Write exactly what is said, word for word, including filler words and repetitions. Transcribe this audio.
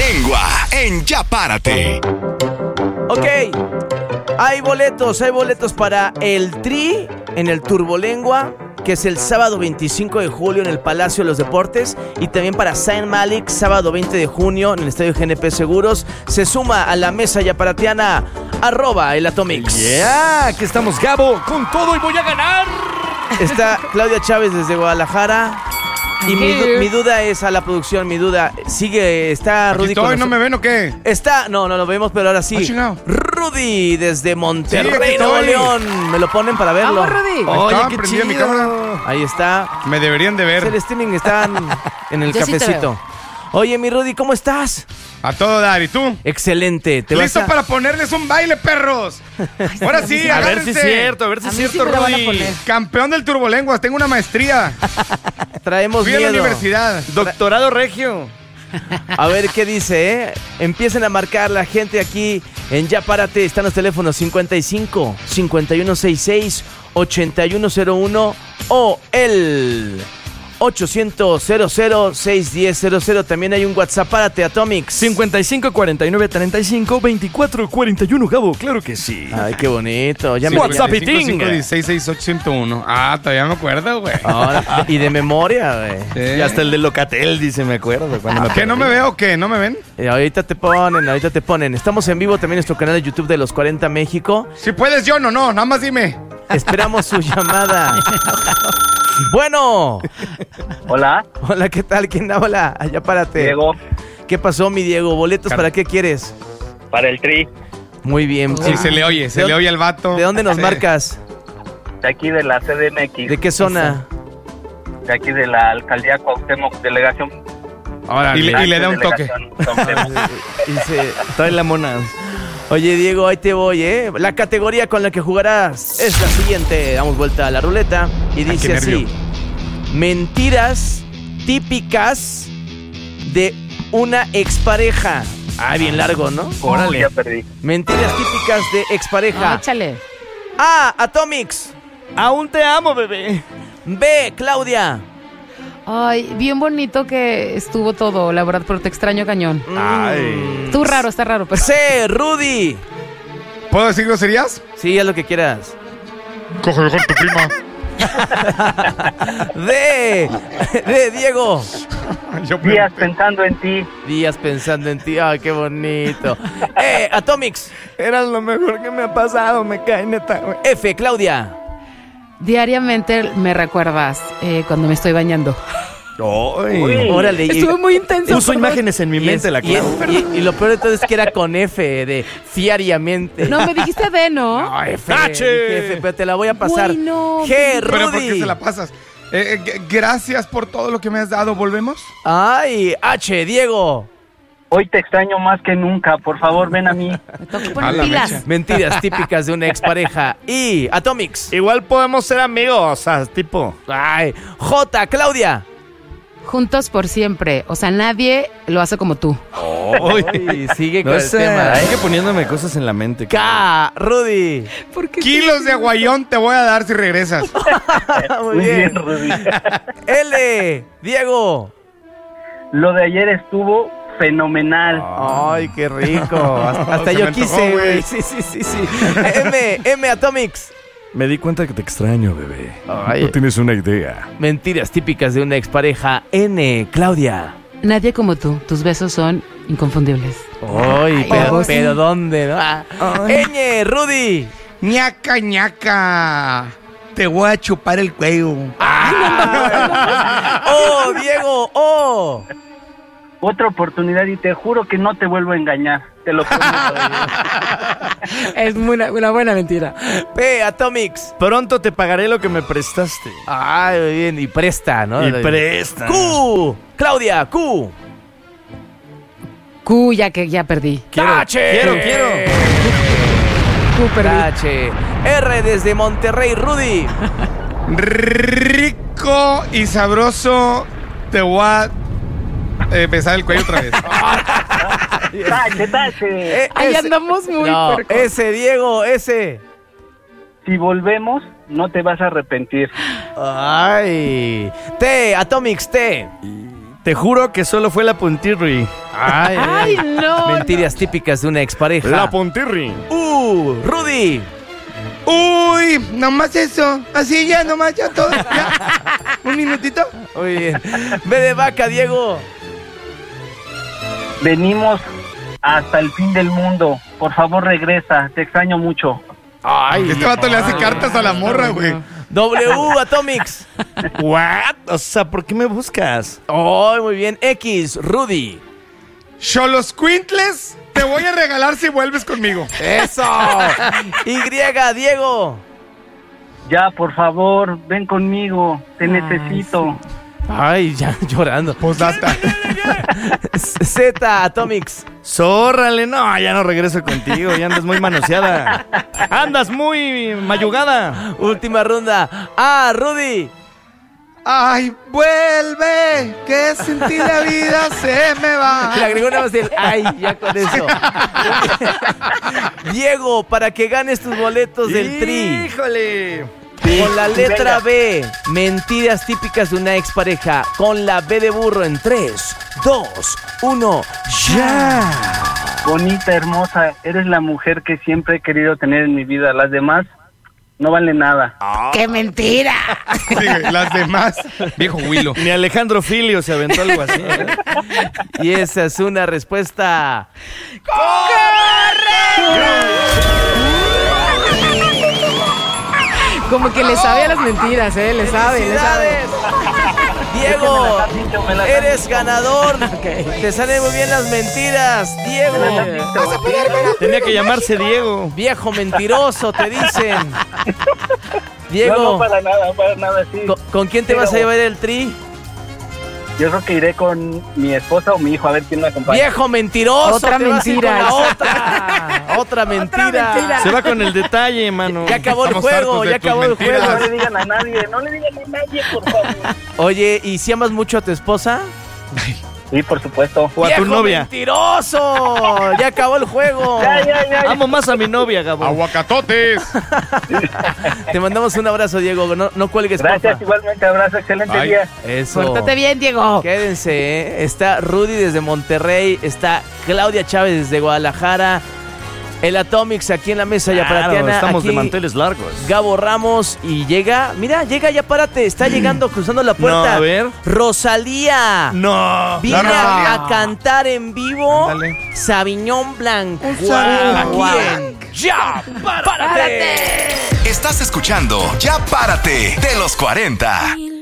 Turbolengua en Ya Párate. Ok, hay boletos, hay boletos para el Tri en el Turbolengua, que es el sábado veinticinco de julio en el Palacio de los Deportes, y también para Zayn Malik, sábado veinte de junio en el Estadio G N P Seguros. Se suma a la mesa yaparatiana, arroba el Atomix. Yeah, aquí estamos, Gabo, con todo y voy a ganar. Está Claudia Chávez desde Guadalajara. Y mi, du- mi duda es a la producción, mi duda, sigue, está Aquí Rudy estoy, con ¿no me ven o qué? Está, no, no lo vemos, pero ahora sí. Ah, chingado. Rudy desde Sí, Monterrey, aquí Nuevo estoy. León. Me lo ponen para verlo. ¡Vamos, Rudy! Oye, Oye, qué prendida mi chido. cámara. Ahí está. Me deberían de El ver. streaming está en el Yo sí te cafecito. veo. Oye, mi Rudy, ¿cómo estás? A todo dar, ¿y tú? Excelente. ¿Te vas ¿Listo a- para ponerles un baile, perros? Ahora sí, A ver agárrense. si es cierto, a ver si A es mí sí cierto, me la van a Rudy. poner. Campeón del Turbolenguas, tengo una maestría. Traemos Fui a miedo. la universidad. Doctorado regio. A ver qué dice, ¿eh? Empiecen a marcar la gente aquí en Ya Párate. Están los teléfonos cincuenta y cinco, cincuenta y uno sesenta y seis, ochenta y uno cero uno o el ochocientos, cero cero, seiscientos diez, cero cero. También hay un WhatsApp, Párate, Atomix. cincuenta y cinco, cuarenta y nueve, treinta y cinco, veinticuatro, cuarenta y uno, Gabo, claro que sí. Ay, qué bonito. Ya me WhatsApp y ting. cinco dieciséis, sesenta y ocho, ciento uno. Ah, todavía me acuerdo, güey. Ahora, y de memoria, güey. Sí. Y hasta el de Locatel, dice, me acuerdo. Cuando me ¿Qué, no me perdí. veo o qué? ¿No me ven? Eh, ahorita te ponen, ahorita te ponen. Estamos en vivo también en nuestro canal de YouTube de Los cuarenta México. Si puedes, yo no, no, nada más dime. Esperamos su llamada. Bueno. Hola, Hola, ¿qué tal? ¿Quién habla? Allá párate. Diego, ¿Qué pasó, mi Diego? ¿Boletos Car- para qué quieres? para el Tri, Muy bien. Sí, se le oye, se ¿De le dó- oye al vato. ¿De dónde nos Sí. marcas? de aquí de la C D M X, ¿De qué zona? de aquí de la Alcaldía Cuauhtémoc, delegación. Y le, y le da un toque. Delegación Cuauhtémoc. Dice, Trae la mona. oye, Diego, ahí te voy, ¿eh? La categoría con la que jugarás es la siguiente. Damos vuelta a la ruleta y qué dice así. nervio. Mentiras típicas de una expareja. Ah, bien largo, ¿no? Uy, ya perdí. Mentiras típicas de expareja. No, échale. A, Atomix. Aún te amo, bebé. B, Claudia. Ay, bien bonito que estuvo todo, la verdad, pero te extraño cañón. Ay. Tú raro, está raro, pero... C, Rudy. ¿Puedo decir groserías? Sí, haz lo que quieras. Coge mejor tu prima. D, D, Diego. Yo Días pregunté. pensando en ti. Días pensando en ti. Ay, qué bonito. E, Atomix. Eras lo mejor que me ha pasado, me cae neta, güey. F, Claudia. Diariamente me recuerdas eh, cuando me estoy bañando. Ay. Órale. y- Estuvo muy intenso. Puso perdón. imágenes en mi y mente, es- la y, es- clavo. y- y lo peor de todo es que era con F, de fiariamente. No, me dijiste de, ¿no? No, F, ¡Tache! dije F, pero te la voy a pasar. Uy, no. G, Pero ¿por Rudy. qué se la pasas? Eh, eh, g- gracias por todo lo que me has dado. ¿Volvemos? Ay, H, Diego. Hoy te extraño más que nunca. Por favor, ven a mí. Me tengo que A poner la pilas. mecha. Mentiras típicas de una expareja. Y Atomix. Igual podemos ser amigos, o sea, tipo. Ay, J, Claudia. Juntos por siempre. O sea, nadie lo hace como tú. Ay, sigue con No el sé, tema. sigue poniéndome cosas en la mente. K, Rudy. ¿Por qué? Kilos de aguayón te voy a dar si regresas. Muy Muy bien, bien. Rudy. L, Diego. Lo de ayer estuvo fenomenal. Ay, qué rico. Hasta, hasta Se yo me antojó, quise, güey. güey. Sí, sí, sí, sí. M, M, Atomix. Me di cuenta que te extraño, bebé. Ay. No tienes una idea. Mentiras típicas de una expareja. N, Claudia. Nadie como tú. Tus besos son inconfundibles. Ay, pero, oh, sí. pero ¿dónde? No? Ah. Ñ, Rudy. ñaca, ñaca. Te voy a chupar el cuello. Oh, Diego. Oh. Otra oportunidad y te juro que no te vuelvo a engañar. Te lo prometo. Es una, una buena mentira. P, Atomix. Pronto te pagaré lo que me prestaste. Ay, muy bien. Y presta, ¿no? Y presta. Q, Claudia. Q. Q, ya que ya perdí. Tache. quiero, quiero. Q, perdí. Tache. R desde Monterrey, Rudy. Rico y sabroso. Te voy a eh, besar el cuello otra vez. Tache, tache. Eh, Ahí ese- andamos muy No, puercos. ese, Diego, ese. Si volvemos, no te vas a arrepentir. Ay. T, Atomix, T. Te juro que solo fue la puntirri. Ay, Ay, no. Mentiras típicas de una expareja. La Pontirri. Uh, Rudy. Uy, nomás eso. Así ya, nomás ya todo. Ya. Un minutito. Muy bien. Ve de vaca, Diego. Venimos hasta el fin del mundo. Por favor, regresa. Te extraño mucho. Ay, Este vato le hace cartas a la morra, güey. W, Atomics. ¿What? O sea, ¿por qué me buscas? Oh, muy bien. X, Rudy. Cholos Quintles, te voy a regalar si vuelves conmigo. Eso. Y, Diego. Ya, por favor, ven conmigo. Te necesito. Ay, ya llorando. Postdata. Z, Atomics. Zórrale, no, ya no regreso contigo, ya andas muy manoseada. Andas muy mayugada. Última ronda. Ah, Rudy. Ay, vuelve, que sin ti la vida se me va. Le agregó nada más el ay, ya con eso. Diego, para que ganes tus boletos del Tri. ¡Híjole! Con la letra venga. B, mentiras típicas de una expareja. Con la B de burro en tres, dos, uno, ya. Bonita, hermosa. Eres la mujer que siempre he querido tener en mi vida. Las demás no valen nada. ¡Qué mentira! Sí, las demás. Viejo Willow. Ni Alejandro Filio se aventó algo así, ¿eh? Y esa es una respuesta. Como que le sabe a las mentiras, ¿eh? Le sabe, le sabe. Diego, Me las has dicho, me las has eres dicho. ganador. Te salen muy bien las mentiras, Diego. Tenía que llamarse Diego. Viejo mentiroso, te dicen. No, Diego, no, para nada, para nada, sí. ¿con, con quién te Pero vas a llevar el Tri? Yo creo que iré con mi esposa o mi hijo a ver quién me acompaña. Viejo mentiroso. Otra te vas a ir mentira. con la otra. Otra mentira. mentira. Se va con el detalle, mano. Ya acabó el Estamos juego, hartos de ya tus acabó el mentiras. juego. No le digan a nadie, no le digan a nadie, por favor. Oye, ¿y si amas mucho a tu esposa? Sí, por supuesto. O a tu ¡Viejo novia. mentiroso! Ya acabó el juego. Ya, ya, ya. Amo más a mi novia, Gabo. Aguacatotes. Te mandamos un abrazo, Diego. No, no cuelgues, Gracias, porfa. igualmente, abrazo, excelente Ay. día. Eso. Pórtate bien, Diego. Quédense, ¿eh? Está Rudy desde Monterrey, está Claudia Chávez desde Guadalajara, el Atomics aquí en la mesa Claro, yaparatiana. estamos aquí de manteles largos. Gabo Ramos y llega, mira, llega ya, párate, está llegando, cruzando la puerta. No, a ver. Rosalía. No. Viene La Rosalía. a cantar en vivo Ándale. Sauvignon Blanc. Sauvignon Aquí en Ya, párate. Estás escuchando Ya Párate de los cuarenta.